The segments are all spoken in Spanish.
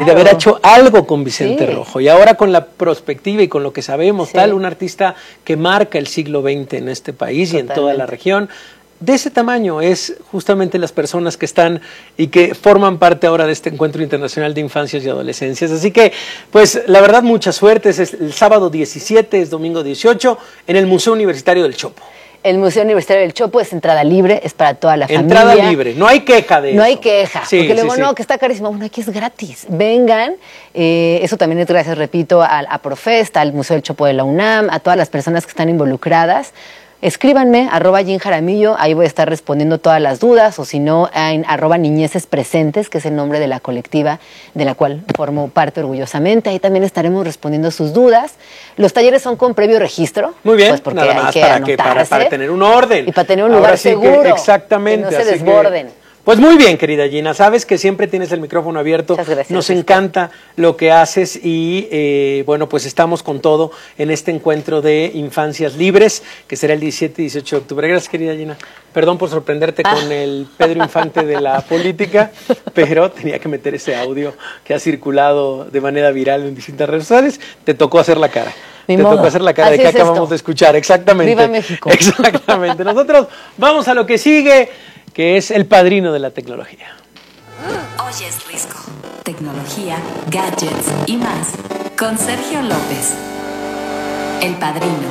de haber hecho algo con Vicente Rojo. Y ahora con la perspectiva y con lo que sabemos, un artista que marca el siglo XX en este país y en toda la región. De ese tamaño es justamente las personas que están y que forman parte ahora de este Encuentro Internacional de Infancias y Adolescencias. Así que, pues, la verdad, mucha suerte. Es el sábado 17, es domingo 18, en el Museo Universitario del Chopo. El Museo Universitario del Chopo es entrada libre, es para toda la familia. Entrada libre, no hay queja de eso. No hay queja, porque luego no, que está carísimo. Bueno, aquí es gratis. Vengan, eso también es gracias, repito, a Profest, al Museo del Chopo de la UNAM, a todas las personas que están involucradas. Escríbanme, @Jin_Jaramillo, ahí voy a estar respondiendo todas las dudas, o si no, en @NiñezesPresentes, que es el nombre de la colectiva de la cual formo parte orgullosamente. Ahí también estaremos respondiendo sus dudas. Los talleres son con previo registro. Muy bien, pues porque nada más para tener un orden. Y para tener un lugar seguro, exactamente, que no se desborden. Pues muy bien, querida Gina, sabes que siempre tienes el micrófono abierto. Muchas gracias. Nos encanta lo que haces y bueno, pues estamos con todo en este encuentro de Infancias Libres, que será el 17 y 18 de octubre. Gracias, querida Gina. Perdón por sorprenderte con el Pedro Infante de la política, pero tenía que meter ese audio que ha circulado de manera viral en distintas redes sociales. Te tocó hacer la cara. Te tocó hacer la cara de que acabamos de escuchar. Exactamente. ¡Viva México! Exactamente. Nosotros vamos a lo que sigue, que es el padrino de la tecnología. Hoy es Risco. Tecnología, gadgets y más. Con Sergio López. El padrino.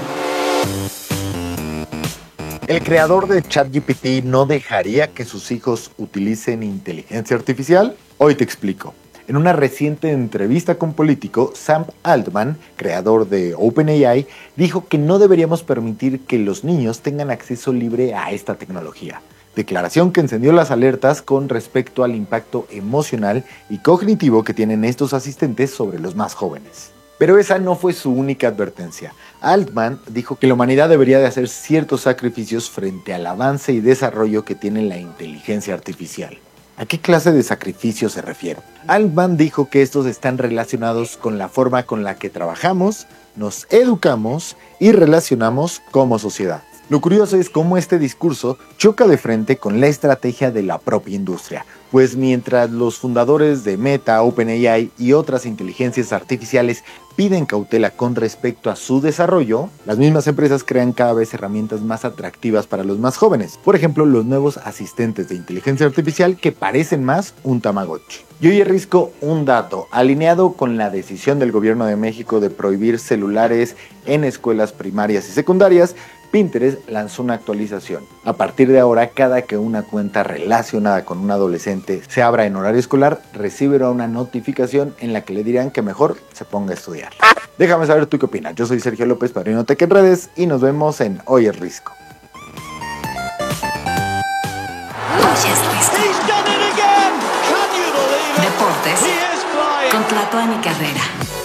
El creador de ChatGPT no dejaría que sus hijos utilicen inteligencia artificial. Hoy te explico. En una reciente entrevista con Político, Sam Altman, creador de OpenAI, dijo que no deberíamos permitir que los niños tengan acceso libre a esta tecnología. Declaración que encendió las alertas con respecto al impacto emocional y cognitivo que tienen estos asistentes sobre los más jóvenes. Pero esa no fue su única advertencia. Altman dijo que la humanidad debería de hacer ciertos sacrificios frente al avance y desarrollo que tiene la inteligencia artificial. ¿A qué clase de sacrificios se refiere? Altman dijo que estos están relacionados con la forma con la que trabajamos, nos educamos y relacionamos como sociedad. Lo curioso es cómo este discurso choca de frente con la estrategia de la propia industria, pues mientras los fundadores de Meta, OpenAI y otras inteligencias artificiales piden cautela con respecto a su desarrollo, las mismas empresas crean cada vez herramientas más atractivas para los más jóvenes. Por ejemplo, los nuevos asistentes de inteligencia artificial que parecen más un Tamagotchi. Y hoy arrisco un dato, alineado con la decisión del gobierno de México de prohibir celulares en escuelas primarias y secundarias. Pinterest lanzó una actualización. A partir de ahora, cada que una cuenta relacionada con un adolescente se abra en horario escolar, recibirá una notificación en la que le dirán que mejor se ponga a estudiar. Déjame saber tú qué opinas. Yo soy Sergio López, Padrino Tech en redes, y nos vemos en Hoy es Risco. Hoy es Risco. Deportes con Tlatuani Carrera.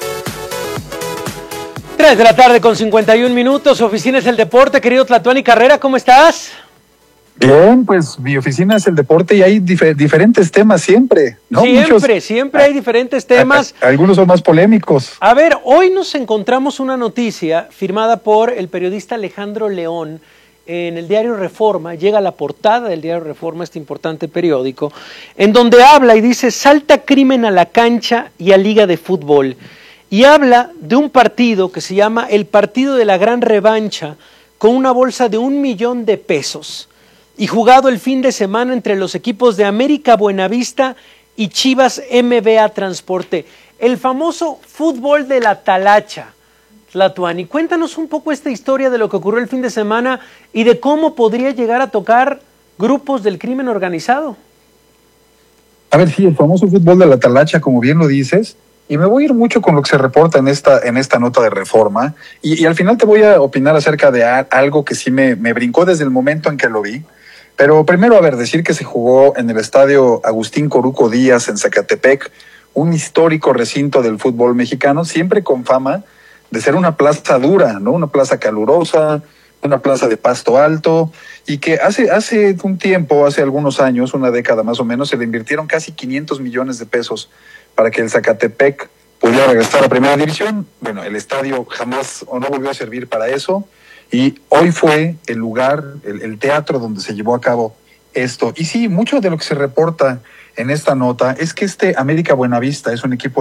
3 de la tarde con 51 minutos, Oficina es el Deporte. Querido Tlatuani Carrera, ¿cómo estás? Bien, pues mi oficina es el deporte y hay diferentes temas siempre, ¿no? Siempre hay diferentes temas. Algunos son más polémicos. A ver, hoy nos encontramos una noticia firmada por el periodista Alejandro León en el diario Reforma. Llega a la portada del diario Reforma, este importante periódico, en donde habla y dice: salta crimen a la cancha y a liga de fútbol. Y habla de un partido que se llama el Partido de la Gran Revancha, con una bolsa de $1,000,000 y jugado el fin de semana entre los equipos de América Buenavista y Chivas MBA Transporte. El famoso fútbol de la talacha. Tlatuani, cuéntanos un poco esta historia de lo que ocurrió el fin de semana y de cómo podría llegar a tocar grupos del crimen organizado. A ver, sí, el famoso fútbol de la talacha, como bien lo dices. Y me voy a ir mucho con lo que se reporta en esta nota de Reforma y al final te voy a opinar acerca de algo que sí me brincó desde el momento en que lo vi. Pero primero, a ver, decir que se jugó en el estadio Agustín Coruco Díaz en Zacatepec, un histórico recinto del fútbol mexicano, siempre con fama de ser una plaza dura, ¿no? Una plaza calurosa, una plaza de pasto alto, y que hace un tiempo, hace algunos años, una década más o menos, se le invirtieron casi 500 millones de pesos para que el Zacatepec pudiera regresar a Primera División. Bueno, el estadio jamás o no volvió a servir para eso, y hoy fue el lugar, el teatro donde se llevó a cabo esto. Y sí, mucho de lo que se reporta en esta nota es que América Buenavista es un equipo